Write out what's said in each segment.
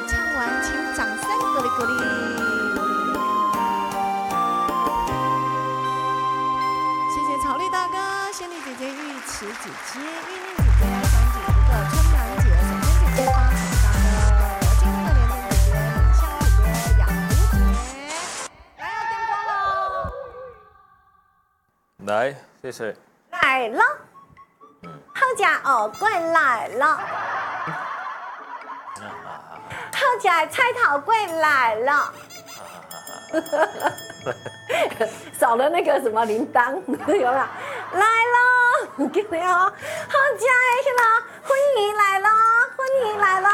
唱完，请掌声鼓励鼓励。谢谢草莉大哥、仙女姐姐、玉池姐姐、玉念姐姐、三姐一个、春兰姐、沈娟姐姐、八成大哥、金鹤莲的姐姐、美香姐姐、养福姐，来要电光喽！ 来，谢谢。 来了，好家哦，贵来了。好家菜头贵来了。少了那个什么铃铛，有没有？来了，给没有？好家去了，婚礼来了，婚礼来了。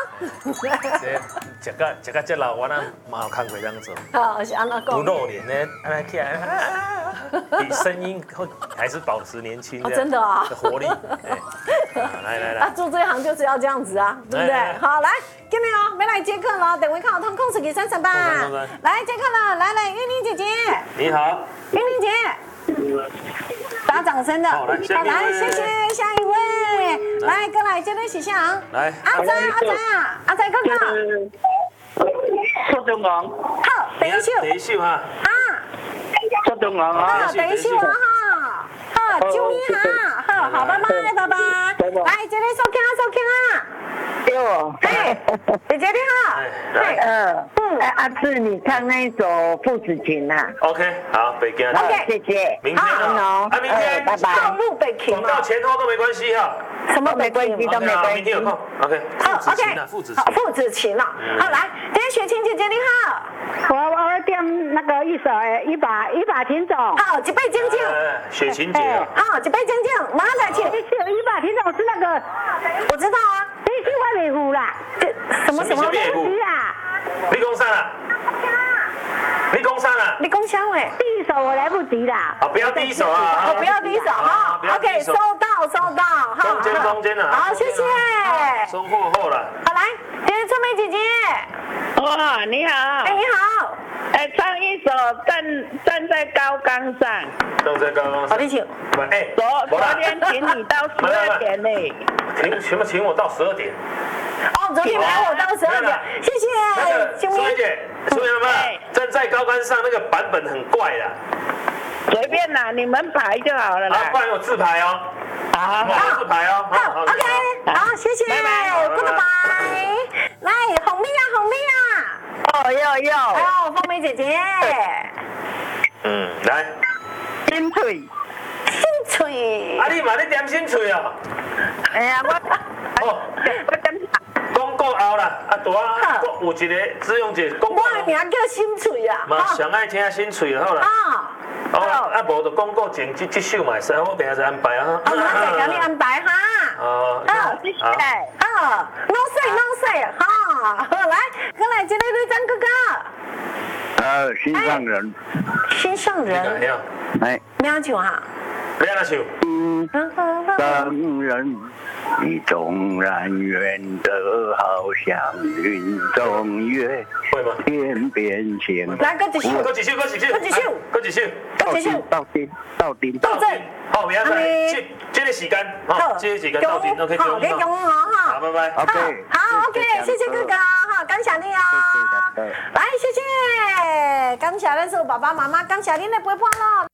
这个老，我那蛮有看过这样做。 好，是安怎讲？ 不露脸呢，安起来，你声音还是保持年轻。 真的啊， 活力。来。 啊，做这一行就是要这样子啊，对不对？好，来，给没有？没来接客了，等会看我通控制给338。来接客了，来，玉妮姐姐。 你好， 玉妮姐。打掌声的，好来，谢谢下一位，来过来，这位喜祥， 来， 阿仔哥哥， 苏中王， 好，第一秀哈， 啊， 苏中王啊， 第一秀哈，好，祝你好，好，拜拜，来，这位收听啊， 给我， 哎，姐姐你好， 阿志，你唱那一首《父子情》呐 ？OK， 好，北京。 OK，谢谢。 明天哦，明天拜拜。 套路北京广告前后都没关系哈。 什么没关系都没关系。 明天有空 ，OK。父子情， 父子情了。好，来，今天雪晴姐姐你好。 我要点那个一首一把琴种。 好，一杯敬敬。 雪晴姐。 好，一杯敬敬，马上来请。 一把琴种是那个， 我知道啊。 你去外面胡啦？ 什么东西啊？ 你讲啥啦？你讲啥啦？ 你讲啥喂？ 第一首我来不及啦。 好，不要第一首啊！ 不要第一首哈。OK， 收到。好， 中间了。 好，谢谢。 收货后了。 好，来，今天春梅姐姐。 哇，你好。 哎，你好。 唱一首站在高岗上。 站在高岗上。 好，你请。 昨天请你到12点呢。 请我到12点。 哦，昨天陪我到12点，谢谢。 苏梅姐，苏梅妈妈，站在高杆上那个版本很怪啦。 随便啦，你们排就好了啦。 不然我自排哦。好，自排哦。 好 ，OK， 好，谢谢，拜拜 ，Goodbye。来，红妹啊。 哦，有。 还有凤梅姐姐。 来。 新翠。 啊，你嘛咧点新翠哦？ 哎呀，我点。 广告后啦，大啊，有一个只用一个广告。 我的名叫新翠啊。 嘛，上爱听新翠就好啦。无就广告前这首嘛会使，我平时安排啊。 我再给你安排哈。 好，谢谢。 好，no say， 哈，好来，过来，这位女张哥哥。 心上人。 心上人。 哎。 名唱哈。 你安怎唱？ 上人，你纵然远得好像云中月，天边星。 来，搁一首。 到顶。 好，明仔这个时间，这个时间到顶 ，OK， 好，你讲我哈。 好，拜拜。 好 ，OK， 谢谢哥哥哈，感谢你哦。来，谢谢，感谢咱所有爸爸妈妈，感谢您的陪伴咯。